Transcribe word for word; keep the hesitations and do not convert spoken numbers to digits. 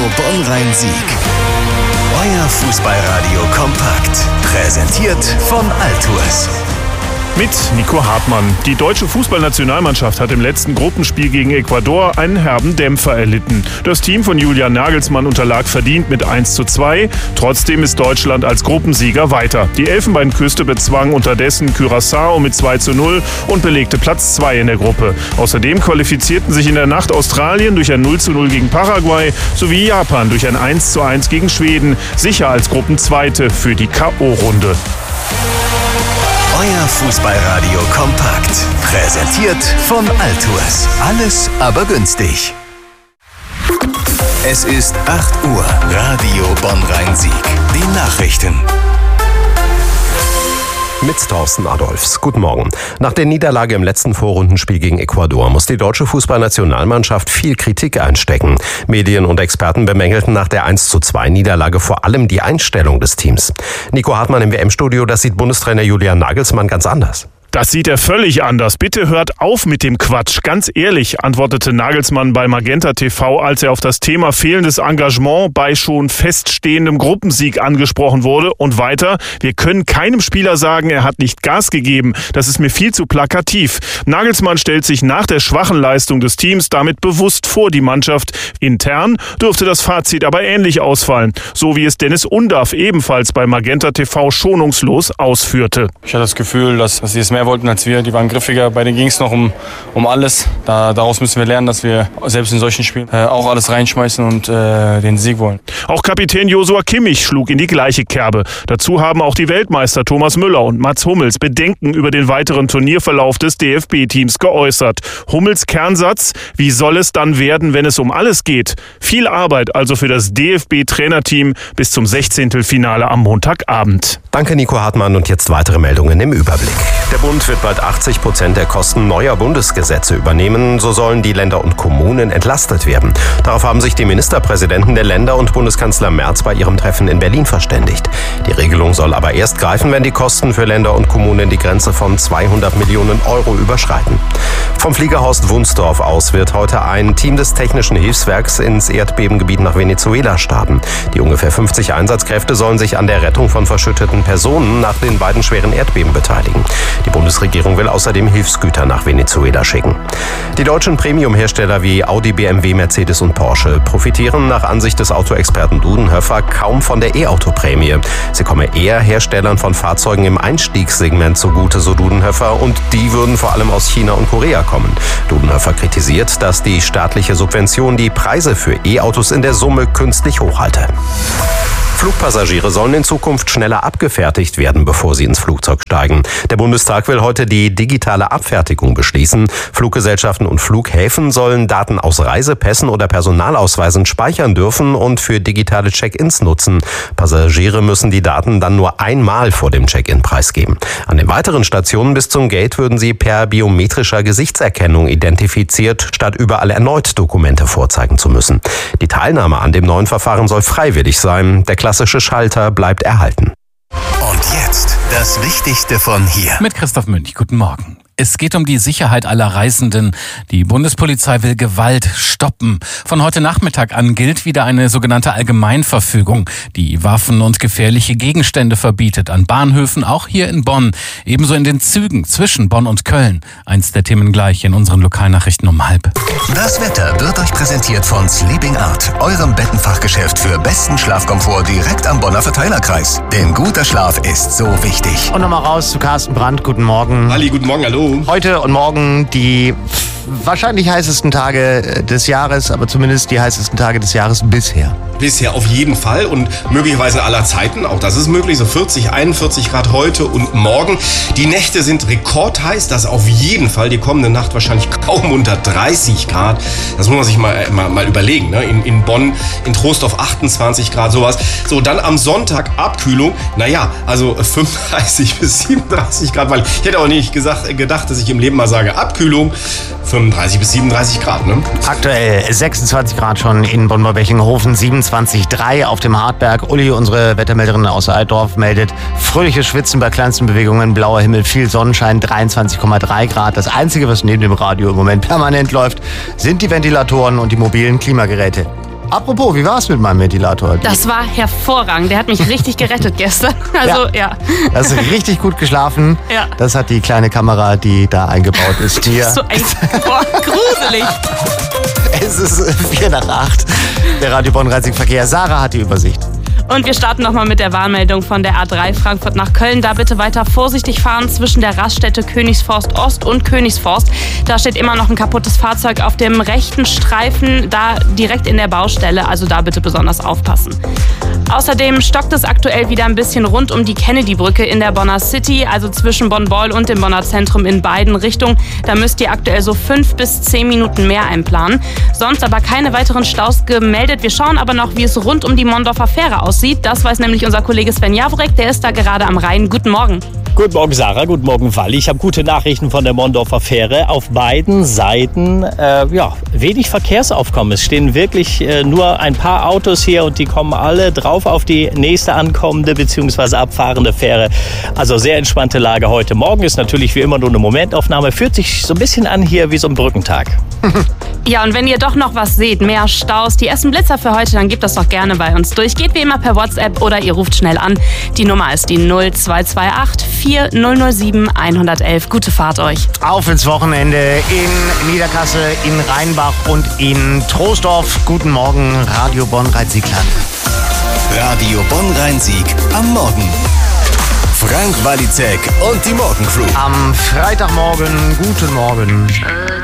Bonn-Rhein-Sieg. Euer Fußballradio kompakt. Präsentiert von Altours. Mit Nico Hartmann. Die deutsche Fußballnationalmannschaft hat im letzten Gruppenspiel gegen Ecuador einen herben Dämpfer erlitten. Das Team von Julian Nagelsmann unterlag verdient mit eins zu zwei. Trotzdem ist Deutschland als Gruppensieger weiter. Die Elfenbeinküste bezwang unterdessen Curaçao mit zwei zu null und belegte Platz zwei in der Gruppe. Außerdem qualifizierten sich in der Nacht Australien durch ein null zu null gegen Paraguay sowie Japan durch ein eins zu eins gegen Schweden, sicher als Gruppenzweite für die K O-Runde. Euer Fußballradio kompakt. Präsentiert von Altours. Alles aber günstig. Es ist acht Uhr. Radio Bonn-Rhein-Sieg. Die Nachrichten. Mit Thorsten Adolfs. Guten Morgen. Nach der Niederlage im letzten Vorrundenspiel gegen Ecuador muss die deutsche Fußballnationalmannschaft viel Kritik einstecken. Medien und Experten bemängelten nach der eins zu zwei Niederlage vor allem die Einstellung des Teams. Nico Hartmann im W M-Studio, das sieht Bundestrainer Julian Nagelsmann ganz anders. Das sieht er völlig anders. Bitte hört auf mit dem Quatsch. Ganz ehrlich, antwortete Nagelsmann bei Magenta T V, als er auf das Thema fehlendes Engagement bei schon feststehendem Gruppensieg angesprochen wurde. Und weiter, wir können keinem Spieler sagen, er hat nicht Gas gegeben. Das ist mir viel zu plakativ. Nagelsmann stellt sich nach der schwachen Leistung des Teams damit bewusst vor die Mannschaft. Intern dürfte das Fazit aber ähnlich ausfallen. So wie es Dennis Undaff ebenfalls bei Magenta T V schonungslos ausführte. Ich hatte das Gefühl, dass, dass sie es mehr wollten als wir. Die waren griffiger, bei denen ging es noch um, um alles. Da, daraus müssen wir lernen, dass wir selbst in solchen Spielen äh, auch alles reinschmeißen und äh, den Sieg wollen. Auch Kapitän Joshua Kimmich schlug in die gleiche Kerbe. Dazu haben auch die Weltmeister Thomas Müller und Mats Hummels Bedenken über den weiteren Turnierverlauf des D F B-Teams geäußert. Hummels Kernsatz: Wie soll es dann werden, wenn es um alles geht? Viel Arbeit also für das D F B-Trainerteam bis zum Sechzehntelfinale am Montagabend. Danke Nico Hartmann und jetzt weitere Meldungen im Überblick. Der Bund wird bald achtzig Prozent der Kosten neuer Bundesgesetze übernehmen. So sollen die Länder und Kommunen entlastet werden. Darauf haben sich die Ministerpräsidenten der Länder und Bundeskanzler Merz bei ihrem Treffen in Berlin verständigt. Die Regelung soll aber erst greifen, wenn die Kosten für Länder und Kommunen die Grenze von zweihundert Millionen Euro überschreiten. Vom Flieger Horst Wunsdorf aus wird heute ein Team des Technischen Hilfswerks ins Erdbebengebiet nach Venezuela starten. Die ungefähr fünfzig Einsatzkräfte sollen sich an der Rettung von verschütteten Personen nach den beiden schweren Erdbeben beteiligen. Die Bundesregierung will außerdem Hilfsgüter nach Venezuela schicken. Die deutschen Premium-Hersteller wie Audi, B M W, Mercedes und Porsche profitieren nach Ansicht des Autoexperten Dudenhöfer kaum von der E-Auto-Prämie. Sie komme eher Herstellern von Fahrzeugen im Einstiegssegment zugute, so Dudenhöfer, und die würden vor allem aus China und Korea kommen. Dudenhöfer kritisiert, dass die staatliche Subvention die Preise für E-Autos in der Summe künstlich hochhalte. Flugpassagiere sollen in Zukunft schneller abgefertigt werden, bevor sie ins Flugzeug steigen. Der Bundestag will heute die digitale Abfertigung beschließen. Fluggesellschaften und Flughäfen sollen Daten aus Reisepässen oder Personalausweisen speichern dürfen und für digitale Check-ins nutzen. Passagiere müssen die Daten dann nur einmal vor dem Check-in preisgeben. An den weiteren Stationen bis zum Gate würden sie per biometrischer Gesichtserkennung identifiziert, statt überall erneut Dokumente vorzeigen zu müssen. Die Teilnahme an dem neuen Verfahren soll freiwillig sein. Der klassische Schalter bleibt erhalten. Und jetzt das Wichtigste von hier. Mit Christoph Münch, guten Morgen. Es geht um die Sicherheit aller Reisenden. Die Bundespolizei will Gewalt stoppen. Von heute Nachmittag an gilt wieder eine sogenannte Allgemeinverfügung, die Waffen und gefährliche Gegenstände verbietet. An Bahnhöfen, auch hier in Bonn. Ebenso in den Zügen zwischen Bonn und Köln. Eins der Themen gleich in unseren Lokalnachrichten um halb. Das Wetter wird euch präsentiert von Sleeping Art, eurem Bettenfachgeschäft für besten Schlafkomfort direkt am Bonner Verteilerkreis. Denn guter Schlaf ist so wichtig. Und nochmal raus zu Carsten Brandt. Guten Morgen. Ali, guten Morgen, hallo. Heute und morgen die wahrscheinlich heißesten Tage des Jahres, aber zumindest die heißesten Tage des Jahres bisher. Bisher auf jeden Fall und möglicherweise aller Zeiten. Auch das ist möglich. So vierzig, einundvierzig Grad heute und morgen. Die Nächte sind rekordheiß. Das auf jeden Fall. Die kommende Nacht wahrscheinlich kaum unter dreißig Grad. Das muss man sich mal, mal, mal überlegen. Ne? In, in Bonn, in Trostorf achtundzwanzig Grad, sowas. So, dann am Sonntag Abkühlung. Naja, also fünfunddreißig bis siebenunddreißig Grad. Weil ich hätte auch nicht gesagt, gedacht, dass ich im Leben mal sage Abkühlung. fünfunddreißig bis siebenunddreißig Grad, ne? Aktuell sechsundzwanzig Grad schon in Bonn-Beckinghofen, siebenundzwanzig Komma drei auf dem Hartberg. Uli, unsere Wettermelderin aus Altdorf, meldet fröhliches Schwitzen bei kleinsten Bewegungen, blauer Himmel, viel Sonnenschein, dreiundzwanzig Komma drei Grad. Das Einzige, was neben dem Radio im Moment permanent läuft, sind die Ventilatoren und die mobilen Klimageräte. Apropos, wie war es mit meinem Ventilator? Das war hervorragend. Der hat mich richtig gerettet gestern. Also, ja. ja. Das ist richtig gut geschlafen. Ja. Das hat die kleine Kamera, die da eingebaut ist, hier. So ein, boah, gruselig. Es ist vier nach acht. Der Radio Bonn-Rhein-Sieg-Verkehr. Sarah hat die Übersicht. Und wir starten nochmal mit der Warnmeldung von der A drei Frankfurt nach Köln. Da bitte weiter vorsichtig fahren zwischen der Raststätte Königsforst Ost und Königsforst. Da steht immer noch ein kaputtes Fahrzeug auf dem rechten Streifen, da direkt in der Baustelle. Also da bitte besonders aufpassen. Außerdem stockt es aktuell wieder ein bisschen rund um die Kennedy-Brücke in der Bonner City, also zwischen Bonn-Beul und dem Bonner Zentrum in beiden Richtungen. Da müsst ihr aktuell so fünf bis zehn Minuten mehr einplanen. Sonst aber keine weiteren Staus gemeldet. Wir schauen aber noch, wie es rund um die Mondorfer Fähre aussieht. Das weiß nämlich unser Kollege Sven Jaworek, der ist da gerade am Rhein. Guten Morgen. Guten Morgen, Sarah. Guten Morgen, Wally. Ich habe gute Nachrichten von der Mondorfer Fähre. Auf beiden Seiten äh, ja, wenig Verkehrsaufkommen. Es stehen wirklich äh, nur ein paar Autos hier und die kommen alle drauf auf die nächste ankommende bzw. abfahrende Fähre. Also sehr entspannte Lage heute. Morgen ist natürlich wie immer nur eine Momentaufnahme. Fühlt sich so ein bisschen an hier wie so ein Brückentag. Ja, und wenn ihr doch noch was seht, mehr Staus, die ersten Blitzer für heute, dann gebt das doch gerne bei uns durch. Geht wie immer per WhatsApp oder ihr ruft schnell an. Die Nummer ist die null zwei zwei acht vier null null sieben eins eins eins. Gute Fahrt euch. Auf ins Wochenende in Niederkassel, in Rheinbach und in Troisdorf. Guten Morgen, Radio Bonn-Rhein-Sieg-Land. Radio Bonn-Rhein-Sieg am Morgen. Frank Walizek und die Morgencrew. Am Freitagmorgen, guten Morgen.